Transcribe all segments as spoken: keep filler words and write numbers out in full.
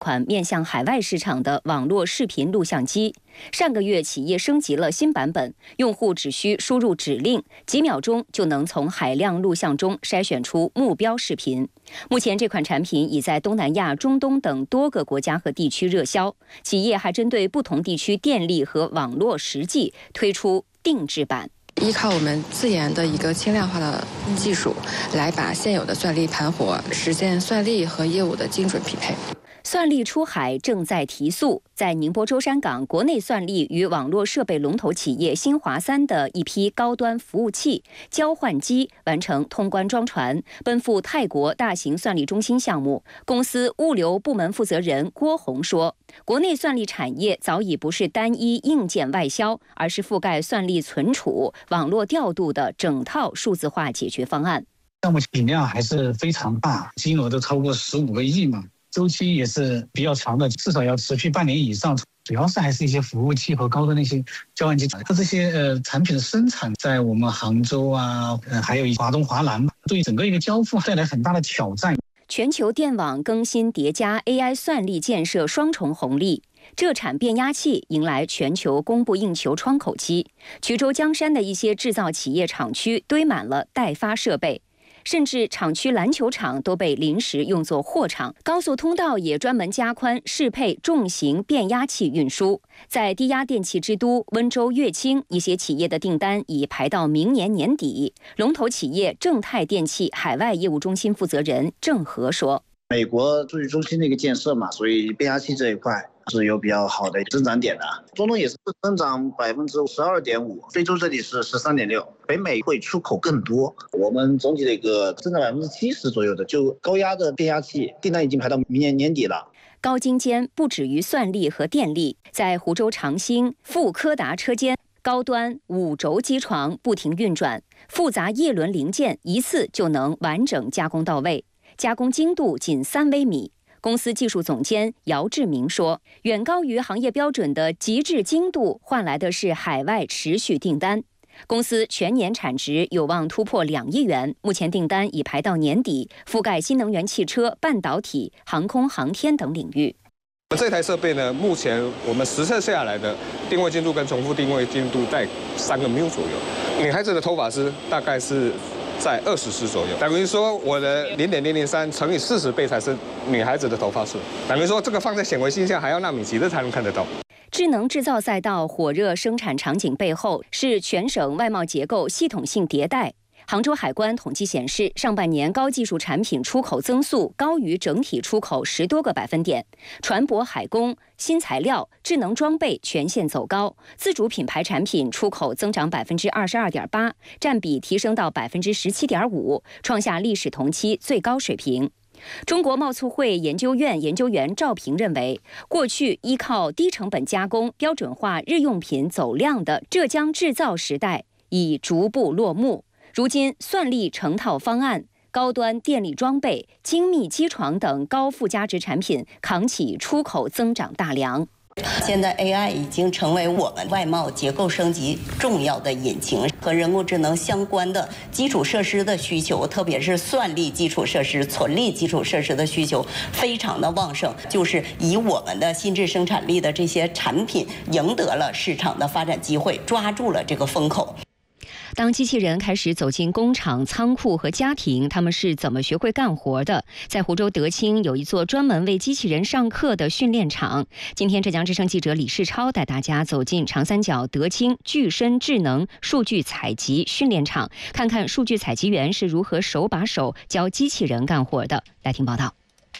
款面向海外市场的网络视频录像机。上个月，企业升级了新版本，用户只需输入指令，几秒钟就能从海量录像中筛选出目标视频。目前，这款产品已在东南亚、中东等多个国家和地区热销。企业还针对不同地区电力和网络实际推出定制版。 依靠我们自研的一个轻量化的技术，来把现有的算力盘活，实现算力和业务的精准匹配。 算力出海正在提速，在宁波舟山港，国内算力与网络设备龙头企业新华三的一批高端服务器交换机完成通关装船，奔赴泰国大型算力中心项目。公司物流部门负责人郭红说，国内算力产业早已不是单一硬件外销，而是覆盖算力存储、网络调度的整套数字化解决方案。 项目体量还是非常大，金额都超过十五个亿嘛。周期也是比较长的，至少要持续半年以上。主要是还是一些服务器和高端的一些交换机，它这些呃产品的生产在我们杭州啊，呃还有华东、华南，对整个一个交付带来很大的挑战。 全球电网更新叠加 A I 算力建设双重红利，浙产变压器迎来全球供不应求窗口期。衢州江山的一些制造企业厂区堆满了待发设备。甚至厂区篮球场都被临时用作货场，高速通道也专门加宽，适配重型变压器运输。在低压电器之都温州乐清，一些企业的订单已排到明年年底。龙头企业正泰电器海外业务中心负责人郑和说：“ 美国数据中心的一个建设嘛，所以变压器这一块是有比较好的增长点的。中东也是增长百分之十二点五，非洲这里是十三点六，北美会出口更多。我们总体的一个增长百分之七十左右的，就高压的变压器订单已经排到明年年底了。” 高精尖不止于算力和电力，在湖州长兴富科达车间，高端五轴机床不停运转，复杂叶轮零件一次就能完整加工到位，加工精度仅三微米。公司技术总监姚志明说，远高于行业标准的极致精度换来的是海外持续订单。公司全年产值有望突破两亿元，目前订单已排到年底，覆盖新能源汽车、半导体、航空航天等领域。 这台设备呢，目前我们实测下来的定位精度跟重复定位精度在三个缪左右。女孩子的头发丝大概是在二十丝左右，等于说我的零点零零三乘以四十倍才是女孩子的头发丝，等于说这个放在显微镜下还要纳米级的才能看得到。 智能制造赛道火热生产场景背后是全省外贸结构系统性迭代。杭州海关统计显示，上半年高技术产品出口增速高于整体出口十多个百分点，船舶海工、新材料、智能装备全线走高，自主品牌产品出口增长百分之二十二点八，占比提升到百分之十七点五，创下历史同期最高水平。中国贸促会研究院研究员赵平认为，过去依靠低成本加工、标准化日用品走量的浙江制造时代已逐步落幕。如今，算力成套方案、高端电力装备、精密机床等高附加值产品扛起出口增长大梁。 现在 A I 已经成为我们外贸结构升级重要的引擎，和人工智能相关的基础设施的需求，特别是算力基础设施、存力基础设施的需求非常的旺盛，就是以我们的新质生产力的这些产品赢得了市场的发展机会，抓住了这个风口。 当机器人开始走进工厂、仓库和家庭，他们是怎么学会干活的？在湖州德清有一座专门为机器人上课的训练场。今天，浙江之声记者李世超带大家走进长三角德清具身智能数据采集训练场，看看数据采集员是如何手把手教机器人干活的。来听报道。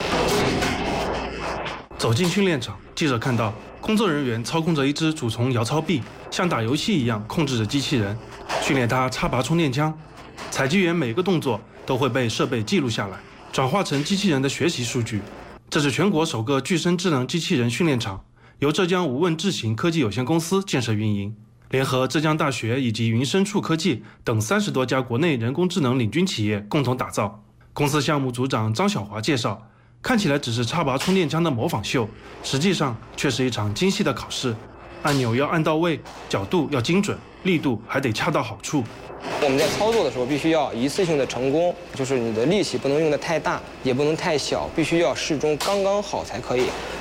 走进训练场，记者看到工作人员操控着一只主从摇操臂，像打游戏一样控制着机器人，训练它插拔充电枪。采集员每个动作都会被设备记录下来，转化成机器人的学习数据。这是全国首个具身智能机器人训练场，由浙江无问智行科技有限公司建设运营，联合浙江大学以及云深处科技等三十多家国内人工智能领军企业共同打造。公司项目组长张小华介绍，看起来只是插拔充电枪的模仿秀，实际上却是一场精细的考试。 按钮要按到位，角度要精准，力度还得恰到好处。 我们在操作的时候必须要一次性的成功，就是你的力气不能用得太大，也不能太小，必须要适中，刚刚好才可以。